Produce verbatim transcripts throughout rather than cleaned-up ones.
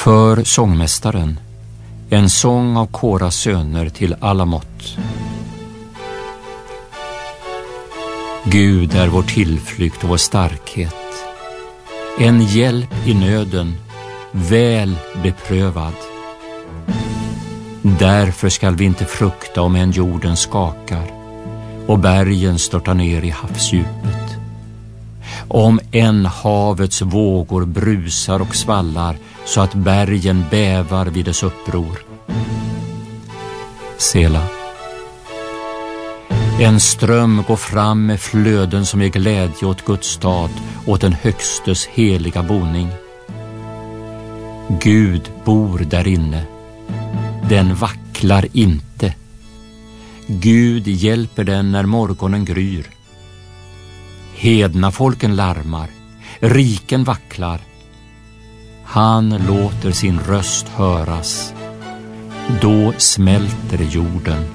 För sångmästaren, en sång av Koras söner till alla mått. Gud är vår tillflykt och vår starkhet, en hjälp i nöden, väl beprövad. Därför skall vi inte frukta om en jorden skakar och bergen störtar ner i havsdjupet. Om en havets vågor brusar och svallar så att bergen bävar vid dess uppror. Sela. En ström går fram med flöden som ger glädje åt Guds stad, åt den högstes heliga boning. Gud bor där inne. Den vacklar inte. Gud hjälper den när morgonen gryr. Hedna folken larmar, riken vacklar. Han låter sin röst höras. Då smälter jorden.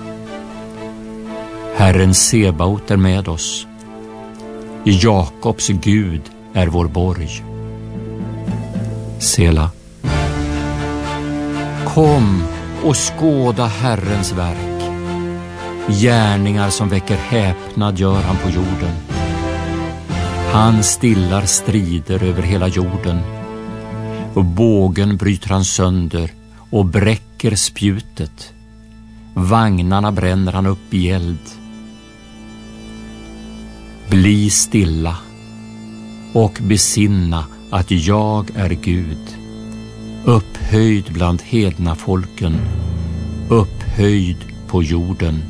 Herren Sebaot är med oss. Jakobs Gud är vår borg. Sela. Kom och skåda Herrens verk. Gärningar som väcker häpnad gör han på jorden. Han stillar strider över hela jorden. Och bågen bryter han sönder och bräcker spjutet. Vagnarna bränner han upp i eld. Bli stilla och besinna att jag är Gud, upphöjd bland hedna folken, upphöjd på jorden.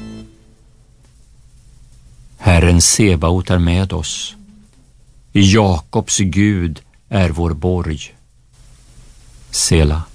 Herren Sebaot är med oss. Jakobs Gud är vår borg. Sela.